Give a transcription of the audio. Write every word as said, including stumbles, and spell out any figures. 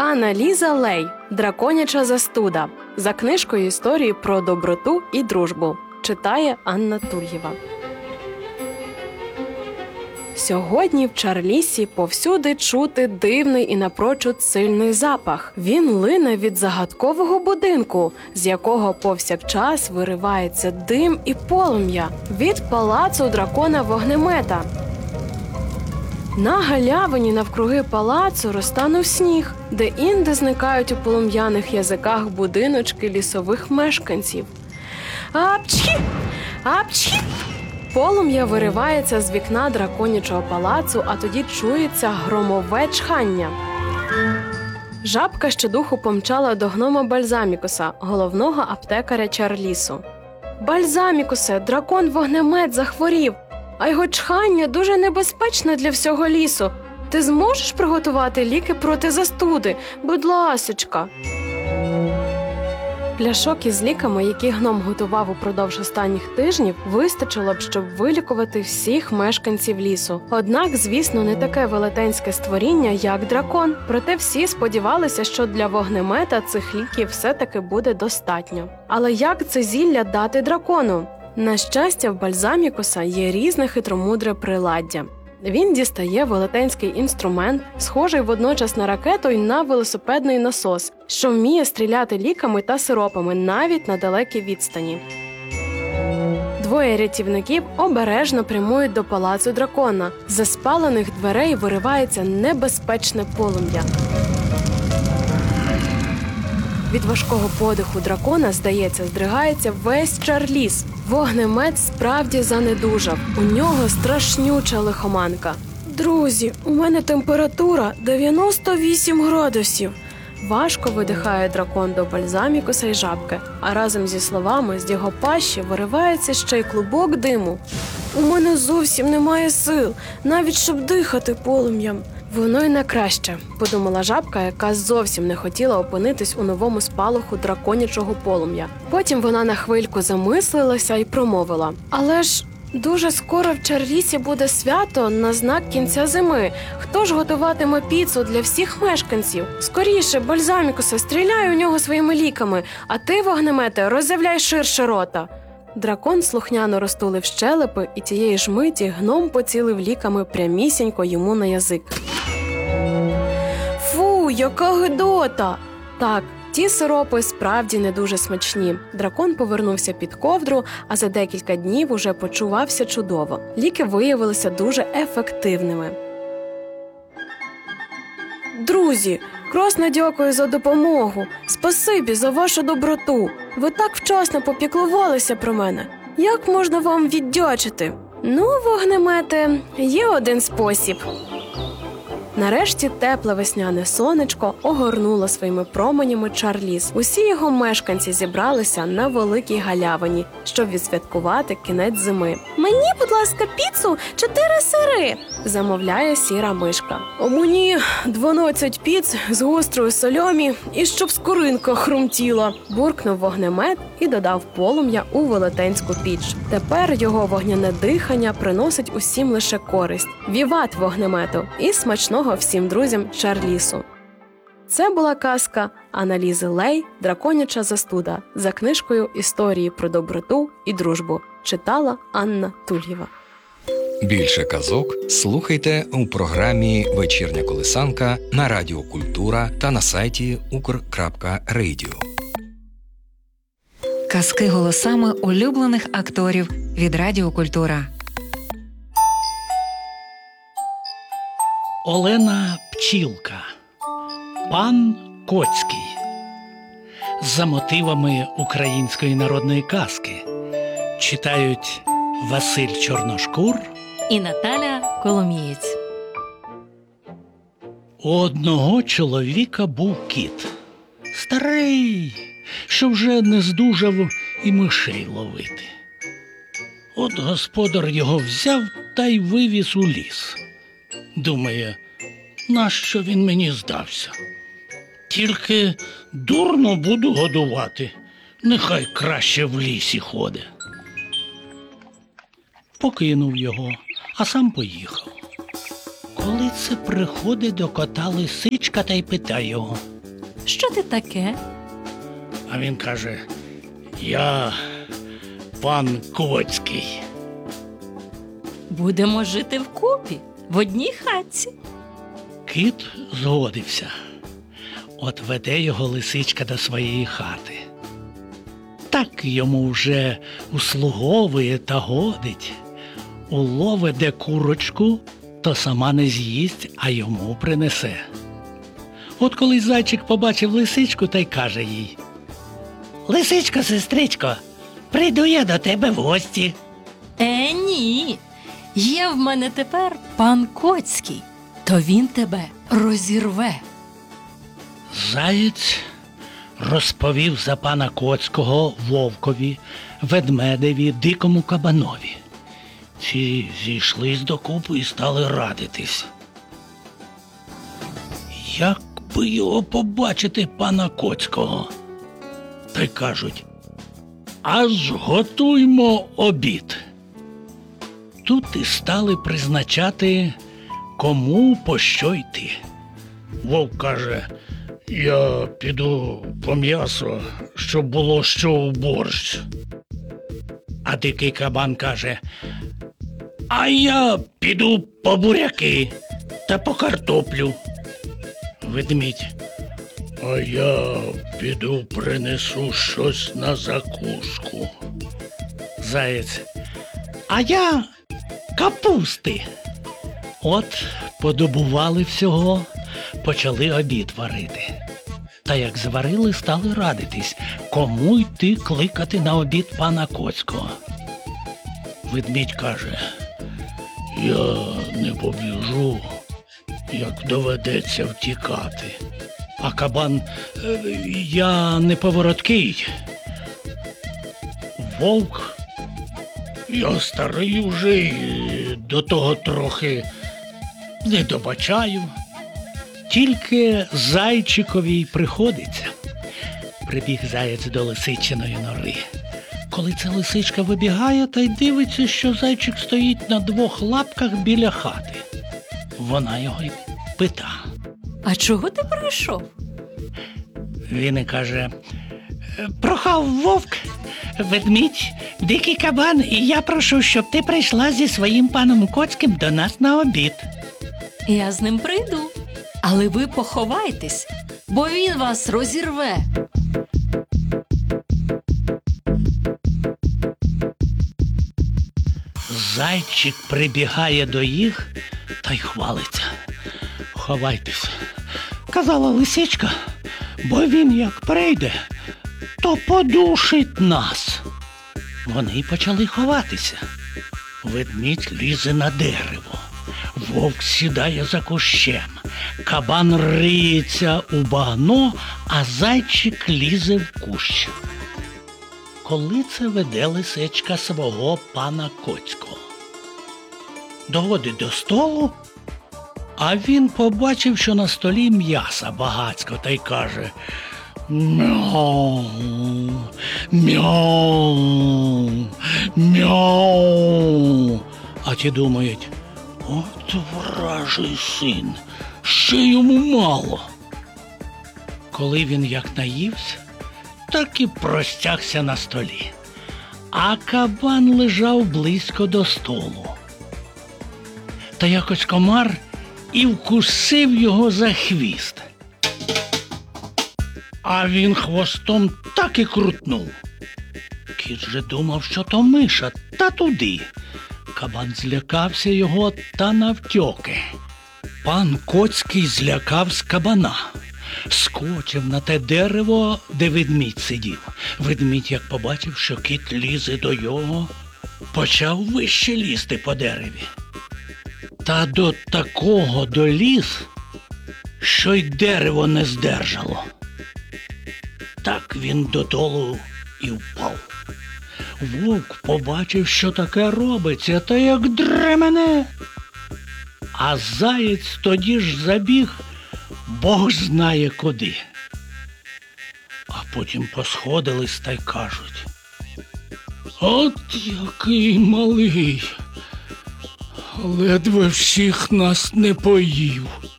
Анна-Ліза Лей «Драконяча застуда» за книжкою історії про доброту і дружбу. Читає Анна Тульєва. Сьогодні в Чарлісі повсюди чути дивний і напрочуд сильний запах. Він лине від загадкового будинку, з якого повсякчас виривається дим і полум'я. Від палацу дракона-вогнемета. На галявині навкруги палацу розтанув сніг, де-інде зникають у полум'яних язиках будиночки лісових мешканців. Апчхі! Апчхі! Полум'я виривається з вікна драконячого палацу, а тоді чується громове чхання. Жабка щодуху помчала до гнома Бальзамікуса, головного аптекаря Чарлісу. «Бальзамікусе, дракон-вогнемет захворів, а його чхання дуже небезпечне для всього лісу. Ти зможеш приготувати ліки проти застуди? Будь ласочка!» Пляшок із ліками, які гном готував упродовж останніх тижнів, вистачило б, щоб вилікувати всіх мешканців лісу. Однак, звісно, не таке велетенське створіння, як дракон. Проте всі сподівалися, що для вогнемета цих ліків все-таки буде достатньо. Але як це зілля дати дракону? На щастя, в Бальзамікуса є різне хитромудре приладдя. Він дістає велетенський інструмент, схожий водночас на ракету й на велосипедний насос, що вміє стріляти ліками та сиропами навіть на далекій відстані. Двоє рятівників обережно прямують до палацу дракона. З спалених дверей виривається небезпечне полум'я. Від важкого подиху дракона, здається, здригається весь Чарліс. Вогнемет справді занедужав. У нього страшнюча лихоманка. «Друзі, у мене температура дев'яносто вісім градусів!» Важко видихає дракон до Бальзамікуса й жабки, а разом зі словами з його пащі виривається ще й клубок диму. «У мене зовсім немає сил, навіть щоб дихати полум'ям!» «Воно й на краще», – подумала жабка, яка зовсім не хотіла опинитись у новому спалаху драконячого полум'я. Потім вона на хвильку замислилася і промовила: «Але ж дуже скоро в Чарлісі буде свято на знак кінця зими. Хто ж готуватиме піцу для всіх мешканців? Скоріше, Бальзамікусе, стріляй у нього своїми ліками, а ти, вогнемете, роззявляй ширше рота». Дракон слухняно розтулив щелепи, і тієї ж миті гном поцілив ліками прямісінько йому на язик. «Фу, яка гидота!» Так, ті сиропи справді не дуже смачні. Дракон повернувся під ковдру, а за декілька днів уже почувався чудово. Ліки виявилися дуже ефективними. «Друзі, красно дякую за допомогу. Спасибі за вашу доброту. Ви так вчасно попіклувалися про мене. Як можна вам віддячити?» «Ну, вогнемете, є один спосіб». Нарешті тепле весняне сонечко огорнуло своїми променями Чарліс. Усі його мешканці зібралися на великій галявині, щоб відсвяткувати кінець зими. «Мені, будь ласка, піцу, чотири сири!» – замовляє сіра мишка. «А мені дванадцять піц з гострою сальомі і щоб скоринка хрумтіла!» – буркнув вогнемет і додав полум'я у велетенську піч. Тепер його вогняне дихання приносить усім лише користь. Віват вогнемету! І смачного всім друзям Чарлісу. Це була казка Анна-Лізи Лей «Драконяча застуда» за книжкою історії про доброту і дружбу. Читала Анна Тульєва. Більше казок слухайте у програмі «Вечірня колисанка» на Радіо Культура та на сайті укр крапка радіо. Казки голосами улюблених акторів від Радіо Культура. Олена Пчілка. Пан Коцький. За мотивами української народної казки читають Василь Чорношкур і Наталя Коломієць. У одного чоловіка був кіт. Старий, що вже не здужав і мишей ловити. От господар його взяв та й вивіз у ліс. Думає, нащо він мені здався? Тільки дурно буду годувати, нехай краще в лісі ходить. Покинув його, а сам поїхав. Коли це приходить до кота лисичка та й питає його: Що ти таке? А він каже: я пан Коцький. Будемо жити вкупі, в одній хатці. Кіт згодився. От веде його лисичка до своєї хати. Так йому вже услуговує та годить. Улове де курочку, то сама не з'їсть, а йому принесе. От коли зайчик побачив лисичку, та й каже їй: «Лисичко, сестричко, прийду я до тебе в гості». Е, ні. Є в мене тепер пан Коцький, то він тебе розірве. Заєць розповів за пана Коцького вовкові, ведмедеві, дикому кабанові. Ці зійшлись докупи і стали радитись. Як би його побачити, пана Коцького? Та й кажуть: аж готуймо обід. Тут і стали призначати, кому по що йти. Вовк каже: я піду по м'ясо, щоб було що у борщ. А дикий кабан каже: а я піду по буряки та по картоплю. Ведмідь: а я піду принесу щось на закуску. Заєць: а я капусти. От подобували всього, почали обід варити. Та як зварили, стали радитись, кому йти кликати на обід пана Коцького. Ведмідь каже: я не побіжу, як доведеться втікати. А кабан: я не повороткий. Вовк: я старий вже і до того трохи не добачаю. Тільки зайчикові й приходиться. Прибіг заєць до лисичиної нори. Коли ця лисичка вибігає, та й дивиться, що зайчик стоїть на двох лапках біля хати. Вона його й пита. А чого ти прийшов? Він і каже: прохав вовк, ведмідь, дикий кабан, і я прошу, щоб ти прийшла зі своїм паном Коцьким до нас на обід. Я з ним прийду, але ви поховайтесь, бо він вас розірве. Зайчик прибігає до їх та й хвалиться: ховайтеся, казала лисичка, бо він як прийде, то подушить нас. Вони й почали ховатися. Ведмідь лізе на дерево, вовк сідає за кущем, кабан риється у багно, а зайчик лізе в кущ. Коли це веде лисичка свого пана Коцького. Доводить до столу, а він побачив, що на столі м'яса багацько, та й каже: мяу, мяу, мяу. А ті думають: от вражий син, ще йому мало. Коли він як наївся, так і простягся на столі, а кабан лежав близько до столу. Та якось комар і вкусив його за хвіст. А він хвостом так і крутнув. Кіт же думав, що то миша, та туди. Кабан злякався його та навтьоки. Пан Коцький злякавсь кабана. Скочив на те дерево, де ведмідь сидів. Ведмідь, як побачив, що кіт лізе до його, почав вище лізти по дереві. Та до такого доліз, що й дерево не здержало. Так він додолу і впав. Вовк побачив, що таке робиться, та як дремене. А заєць тоді ж забіг Бог знає куди. А потім посходились та й кажуть: от який малий, ледве всіх нас не поїв.